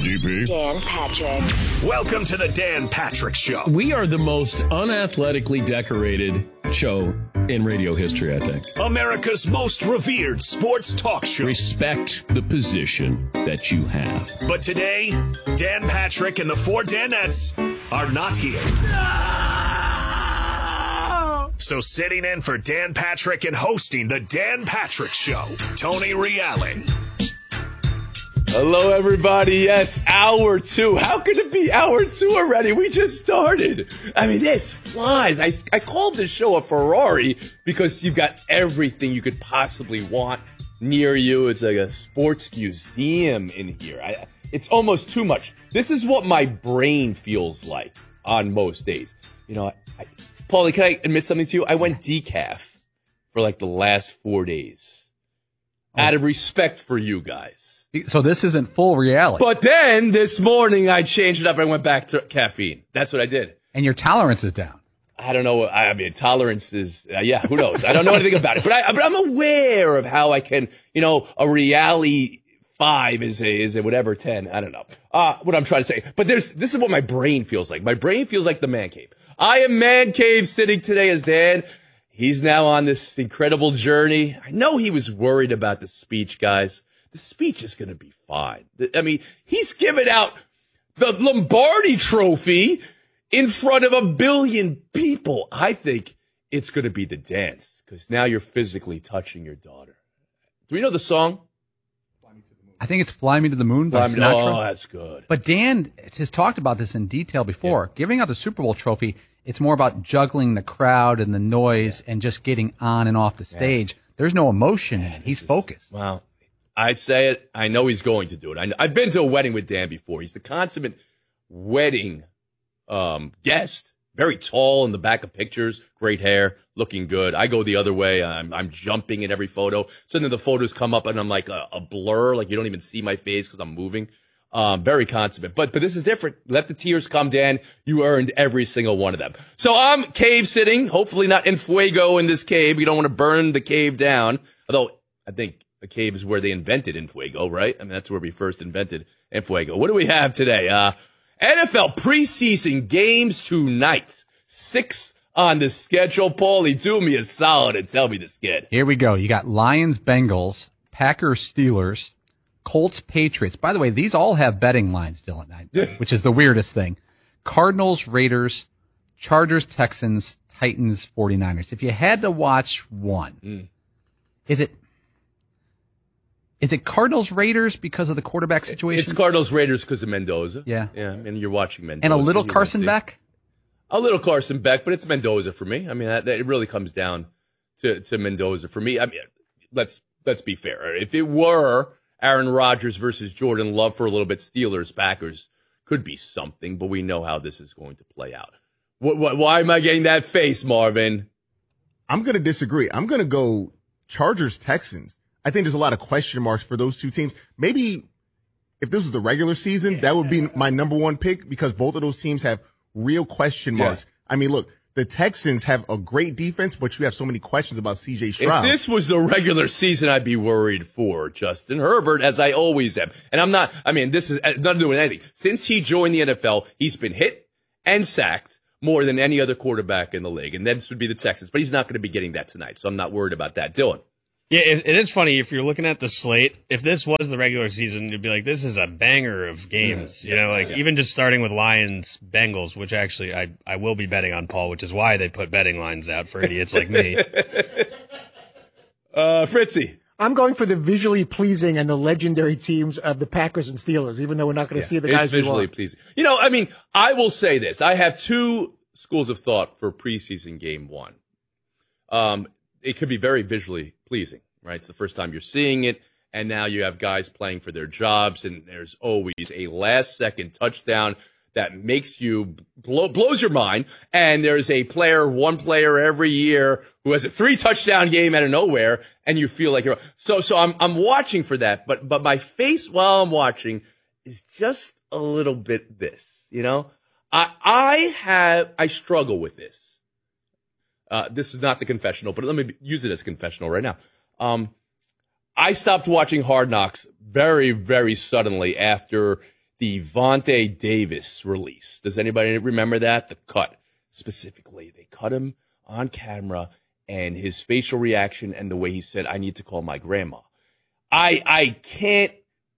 DP. Dan Patrick. Welcome to the Dan Patrick Show. We are the most unathletically decorated show in radio history, I think. America's most revered sports talk show. Respect the position that you have. But today, Dan Patrick and the four Danettes are not here. No! So sitting in for Dan Patrick and hosting the Dan Patrick Show, Tony Reale. Hello, everybody. Yes, hour 2. How could it be hour 2 already? We just started. I mean, this flies. I called this show a Ferrari because you've got everything you could possibly want near you. It's like a sports museum in here. It's almost too much. This is what my brain feels like on most days. You know, Paulie, can I admit something to you? I went decaf for like the last 4 days out of respect for you guys. So this isn't full reality. But then this morning I changed it up and went back to caffeine. That's what I did. And your tolerance is down. I don't know. I mean, tolerance is, who knows? I don't know anything about it. But I'm aware of how I can, a Reale 5 is a whatever 10. I don't know what I'm trying to say. But this is what my brain feels like. My brain feels like the man cave. I am man cave sitting today as Dan. He's now on this incredible journey. I know he was worried about the speech, guys. The speech is going to be fine. I mean, he's giving out the Lombardi trophy in front of 1 billion people. I think it's going to be the dance because now you're physically touching your daughter. Do we know the song? I think it's Fly Me to the Moon by Sinatra. Oh, that's good. But Dan has talked about this in detail before. Yeah. Giving out the Super Bowl trophy, it's more about juggling the crowd and the noise and just getting on and off the stage. There's no emotion in it. He's focused. Wow. I'd say it. I know he's going to do it. I've been to a wedding with Dan before. He's the consummate wedding guest. Very tall in the back of pictures. Great hair. Looking good. I go the other way. I'm jumping in every photo. So then the photos come up and I'm like a blur. Like you don't even see my face because I'm moving. Very consummate. But this is different. Let the tears come, Dan. You earned every single one of them. So I'm cave sitting. Hopefully not in fuego in this cave. You don't want to burn the cave down. Although I think a cave is where they invented Enfuego, right? I mean, that's where we first invented Enfuego. What do we have today? NFL preseason games tonight. 6 on the schedule. Paulie, do me a solid and tell me the skid. Here we go. You got Lions, Bengals, Packers, Steelers, Colts, Patriots. By the way, these all have betting lines, Dylan, which is the weirdest thing. Cardinals, Raiders, Chargers, Texans, Titans, 49ers. If you had to watch one, is it Cardinals Raiders because of the quarterback situation? It's Cardinals Raiders because of Mendoza. Yeah. And you're watching Mendoza. And a little Carson Beck? A little Carson Beck, but it's Mendoza for me. I mean, it really comes down to Mendoza for me. I mean, let's be fair. If it were Aaron Rodgers versus Jordan Love for a little bit, Steelers, Packers could be something, but we know how this is going to play out. Why am I getting that face, Marvin? I'm going to disagree. I'm going to go Chargers, Texans. I think there's a lot of question marks for those two teams. Maybe if this was the regular season, that would be my number one pick because both of those teams have real question marks. Yeah. I mean, look, the Texans have a great defense, but you have so many questions about C.J. Stroud. If this was the regular season, I'd be worried for Justin Herbert, as I always am. And I'm not, I mean, this has nothing to do with anything. Since he joined the NFL, he's been hit and sacked more than any other quarterback in the league. And this would be the Texans. But he's not going to be getting that tonight, so I'm not worried about that. Dylan. Yeah, it is funny. If you're looking at the slate, if this was the regular season, you'd be like, this is a banger of games. Even just starting with Lions, Bengals, which actually I will be betting on, Paul, which is why they put betting lines out for idiots like me. Fritzy. I'm going for the visually pleasing and the legendary teams of the Packers and Steelers, even though we're not going to see the guys it's visually pleasing. I mean, I will say this. I have 2 schools of thought for preseason game 1. It could be very visually pleasing, right? It's the first time you're seeing it, and now you have guys playing for their jobs, and there's always a last-second touchdown that makes you blows your mind, and there's one player every year who has a 3-touchdown game out of nowhere, and you feel like you're so I'm watching for that, but my face while I'm watching is just a little bit this, I struggle with this. This is not the confessional, but let me use it as a confessional right now. I stopped watching Hard Knocks very, very suddenly after the Vontae Davis release. Does anybody remember that? The cut specifically. They cut him on camera and his facial reaction and the way he said, I need to call my grandma. I can't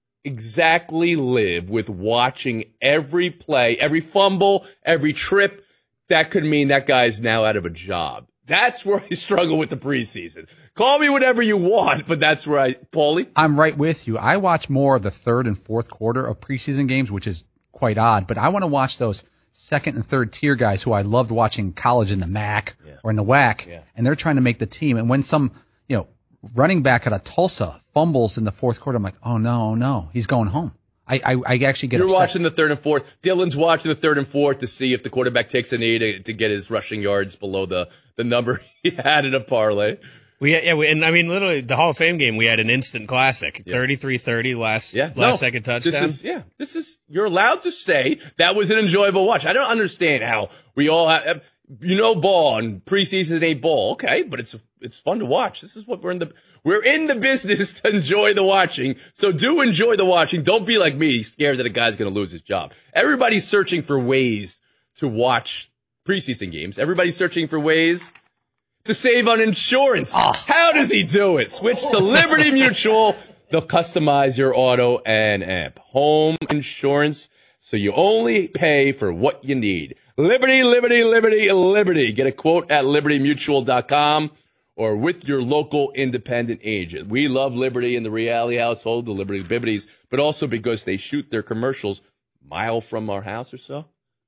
exactly live with watching every play, every fumble, every trip. That could mean that guy's now out of a job. That's where I struggle with the preseason. Call me whatever you want, but that's where Paulie? I'm right with you. I watch more of the third and fourth quarter of preseason games, which is quite odd, but I want to watch those second and third tier guys who I loved watching in college in the MAC or in the WAC, and they're trying to make the team. And when some, running back out of Tulsa fumbles in the fourth quarter, I'm like, oh no, he's going home. I actually get You're upset. watching the third and fourth. Dylan's watching the third and fourth to see if the quarterback takes a knee to get his rushing yards below the number he had in a parlay. And I mean, literally, the Hall of Fame game, we had an instant classic, 33-30 last second touchdown. This is you're allowed to say that was an enjoyable watch. I don't understand how we all have, ball and preseason ain't ball. Okay, but it's fun to watch. This is what we're in the business to enjoy the watching. So do enjoy the watching. Don't be like me, scared that a guy's going to lose his job. Everybody's searching for ways to watch preseason games. Everybody's searching for ways to save on insurance. How does he do it? Switch to Liberty Mutual. They'll customize your auto and app. Home insurance, so you only pay for what you need. Liberty, Liberty, Liberty, Liberty. Get a quote at libertymutual.com or with your local independent agent. We love Liberty in the Reality household, the Liberty Bibbities, but also because they shoot their commercials a mile from our house or so,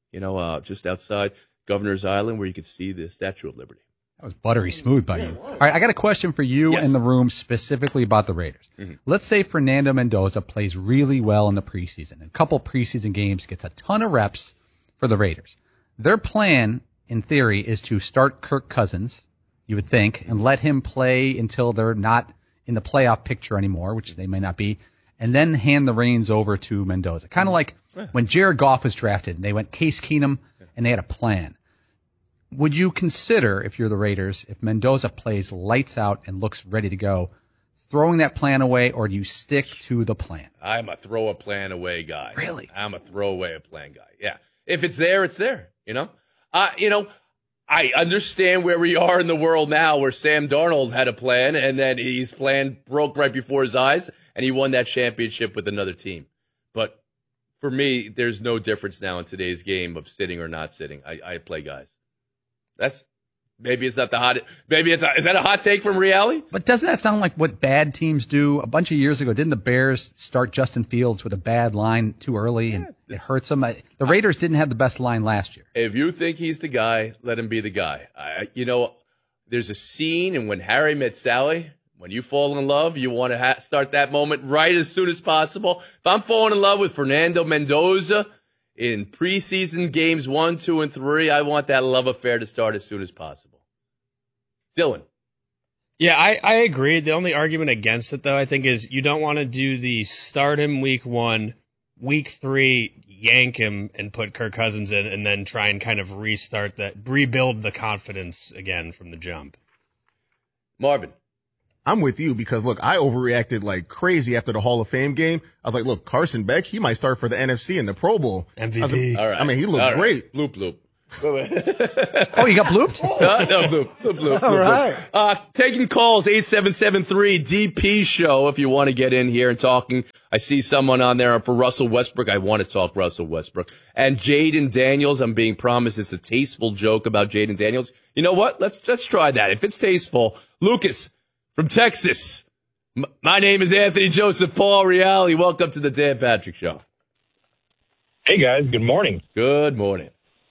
just outside Governor's Island where you can see the Statue of Liberty. That was buttery smooth by you. All right, I got a question for you in the room specifically about the Raiders. Mm-hmm. Let's say Fernando Mendoza plays really well in the preseason. A couple preseason games, gets a ton of reps for the Raiders. Their plan, in theory, is to start Kirk Cousins, you would think, and let him play until they're not in the playoff picture anymore, which they may not be, and then hand the reins over to Mendoza. Kind of like when Jared Goff was drafted, and they went Case Keenum, and they had a plan. Would you consider, if you're the Raiders, if Mendoza plays lights out and looks ready to go, throwing that plan away, or do you stick to the plan? I'm a throw a plan away guy. Really? I'm a throw away a plan guy. Yeah. If it's there, it's there, I understand where we are in the world now where Sam Darnold had a plan and then his plan broke right before his eyes and he won that championship with another team. But for me, there's no difference now in today's game of sitting or not sitting. I play guys. Is that a hot take from Reality? But doesn't that sound like what bad teams do? A bunch of years ago, didn't the Bears start Justin Fields with a bad line too early and it hurts them? The Raiders didn't have the best line last year. If you think he's the guy, let him be the guy. There's a scene in When Harry Met Sally. When you fall in love, you want to start that moment right as soon as possible. If I'm falling in love with Fernando Mendoza in preseason games 1, 2, and 3, I want that love affair to start as soon as possible. Dylan. Yeah, I agree. The only argument against it, though, I think, is you don't want to do the start him week 1, week 3, yank him and put Kirk Cousins in, and then try and kind of rebuild the confidence again from the jump. Marvin. I'm with you because, look, I overreacted like crazy after the Hall of Fame game. I was like, look, Carson Beck, he might start for the NFC in the Pro Bowl. MVP. All right. I mean, he looked great. Bloop. Oh, you got blooped? No, bloop. All right. Taking calls, 8773-DP show if you want to get in here and talking. I see someone on there for Russell Westbrook. I want to talk Russell Westbrook. And Jaden Daniels, I'm being promised it's a tasteful joke about Jaden Daniels. You know what? Let's try that. If it's tasteful, Lucas from Texas. My name is Anthony Joseph Paul Reality. Welcome to the Dan Patrick Show. Hey, guys. Good morning. Good morning.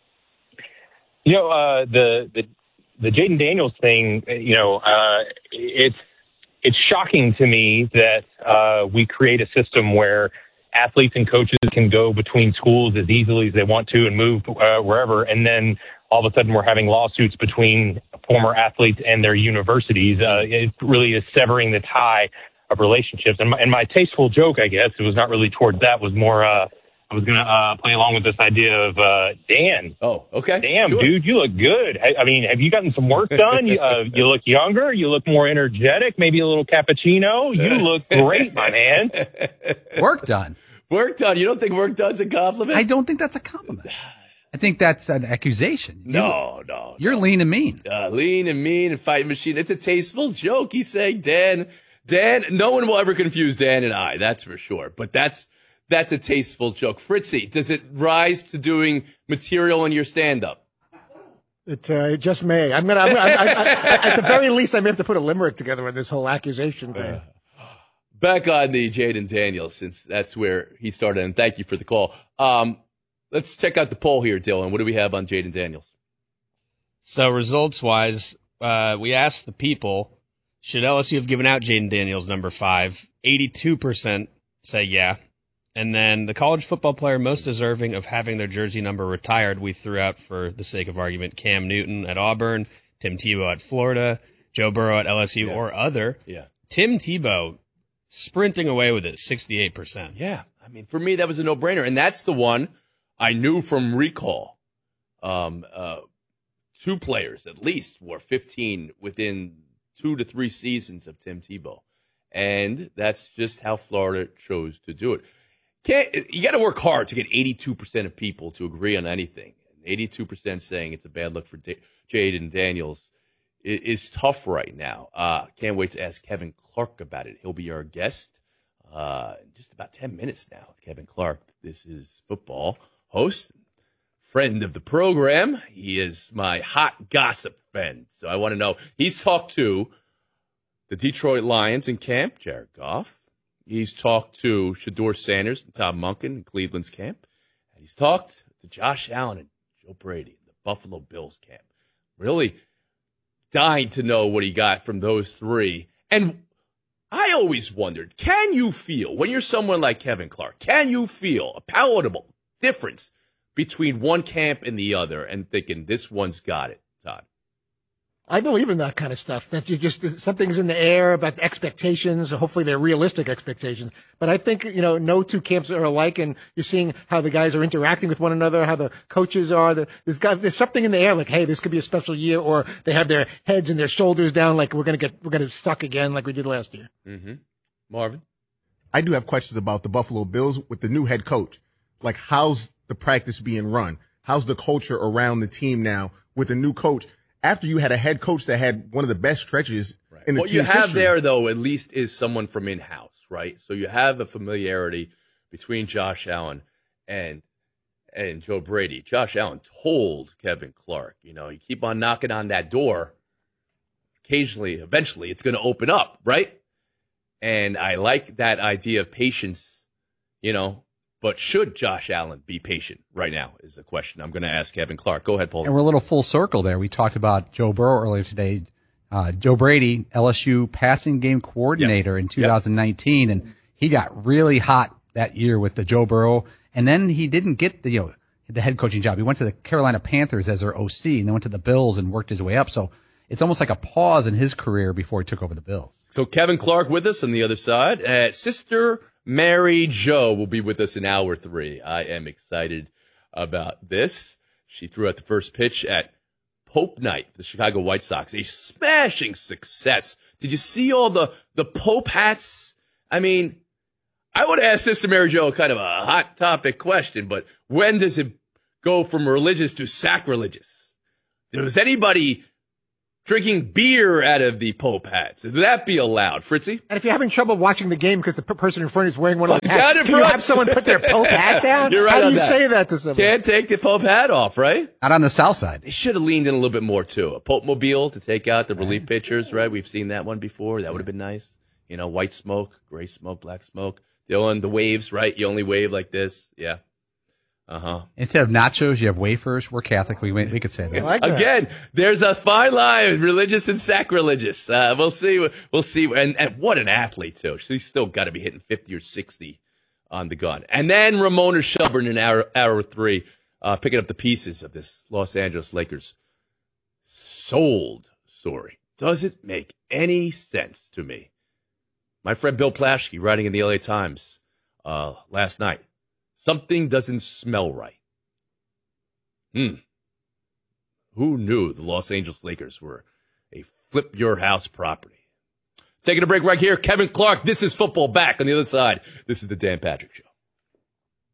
The Jaden Daniels thing, it's shocking to me that we create a system where athletes and coaches can go between schools as easily as they want to and move wherever, and then all of a sudden we're having lawsuits between former athletes and their universities. It really is severing the tie of relationships. And my tasteful joke, I guess, it was not really towards that, was more I was going to play along with this idea of Dan. Oh, okay. Damn, sure. Dude, you look good. I mean, have you gotten some work done? You look younger. You look more energetic. Maybe a little cappuccino. You look great, my man. Work done. Work done. You don't think work done's a compliment? I don't think that's a compliment. I think that's an accusation. No. You're lean and mean. Lean and mean and fighting machine. It's a tasteful joke. He's saying Dan, no one will ever confuse Dan and I, that's for sure. But that's a tasteful joke. Fritzy, does it rise to doing material in your stand-up? It just may. At the very least, I may have to put a limerick together on this whole accusation thing. Back on the Jaden Daniels, since that's where he started, and thank you for the call. Let's check out the poll here, Dylan. What do we have on Jaden Daniels? So results-wise, we asked the people, should LSU have given out Jaden Daniels number 5? 82% say yeah. And then the college football player most deserving of having their jersey number retired, we threw out for the sake of argument Cam Newton at Auburn, Tim Tebow at Florida, Joe Burrow at LSU, or other. Yeah. Tim Tebow sprinting away with it, 68%. Yeah. I mean, for me, that was a no-brainer. And that's the one I knew from recall. 2 players, at least, were 15 within 2 to 3 seasons of Tim Tebow. And that's just how Florida chose to do it. You got to work hard to get 82% of people to agree on anything. 82% saying it's a bad look for Jaden Daniels is tough right now. Can't wait to ask Kevin Clark about it. He'll be our guest in just about 10 minutes now with Kevin Clark. This is football host, friend of the program. He is my hot gossip friend. So I want to know. He's talked to the Detroit Lions in camp, Jared Goff. He's talked to Shedeur Sanders and Tom Monken in Cleveland's camp. And he's talked to Josh Allen and Joe Brady in the Buffalo Bills camp. Really dying to know what he got from those 3. And I always wondered, can you feel, when you're someone like Kevin Clark, can you feel a palatable difference between one camp and the other and thinking this one's got it, Todd? I believe in that kind of stuff, that you just, something's in the air about the expectations. Hopefully they're realistic expectations. But I think, no 2 camps are alike, and you're seeing how the guys are interacting with one another, how the coaches are. There's something in the air, like, hey, this could be a special year, or they have their heads and their shoulders down, like we're going to suck again like we did last year. Mm-hmm. Marvin? I do have questions about the Buffalo Bills with the new head coach. Like, how's the practice being run? How's the culture around the team now with the new coach? After you had a head coach that had one of the best stretches in the team's history. What you have there, though, at least is someone from in-house, right? So you have a familiarity between Josh Allen and Joe Brady. Josh Allen told Kevin Clark, you keep on knocking on that door. Eventually, it's going to open up, right? And I like that idea of patience, But should Josh Allen be patient right now is the question I'm going to ask Kevin Clark. Go ahead, Paul. And we're a little full circle there. We talked about Joe Burrow earlier today. Joe Brady, LSU passing game coordinator in 2019, and he got really hot that year with the Joe Burrow. And then he didn't get the head coaching job. He went to the Carolina Panthers as their OC, and then went to the Bills and worked his way up. So it's almost like a pause in his career before he took over the Bills. So Kevin Clark with us on the other side. Sister Mary Jo will be with us in hour 3. I am excited about this. She threw out the first pitch at Pope Night, the Chicago White Sox, a smashing success. Did you see all the Pope hats? I mean, I would ask Sister Mary Jo kind of a hot topic question, but when does it go from religious to sacrilegious? Does anybody drinking beer out of the Pope hats? Would that be allowed, Fritzy? And if you're having trouble watching the game because the person in front is wearing one of those hats, can you have someone put their Pope hat down? You're right. How do you say that to someone? Can't take the Pope hat off, right? Not on the south side. They should have leaned in a little bit more, too. A Pope mobile to take out the relief pitchers, right? We've seen that one before. That would have been nice. White smoke, gray smoke, black smoke. Dylan, the waves, right? You only wave like this. Yeah. Uh-huh. Instead of nachos, you have wafers. We're Catholic. We could say that. Like that. Again, there's a fine line, religious and sacrilegious. We'll see. We'll see. And what an athlete, too. She's still got to be hitting 50 or 60 on the gun. And then Ramona Shelburne in hour 3, picking up the pieces of this Los Angeles Lakers sold story. Does it make any sense to me? My friend Bill Plaschke, writing in the LA Times last night. Something doesn't smell right. Who knew the Los Angeles Lakers were a flip your house property? Taking a break right here. Kevin Clark, this is football. Back on the other side. This is the Dan Patrick Show.